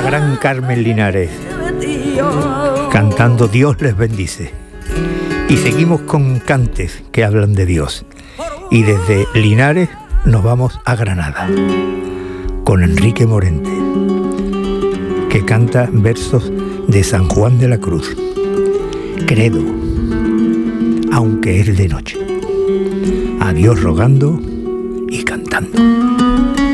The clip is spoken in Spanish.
gran Carmen Linares, cantando Dios les bendice. Y seguimos con cantes que hablan de Dios. Y desde Linares nos vamos a Granada, con Enrique Morente, que canta versos de San Juan de la Cruz. Credo, aunque es de noche, a Dios rogando y cantando.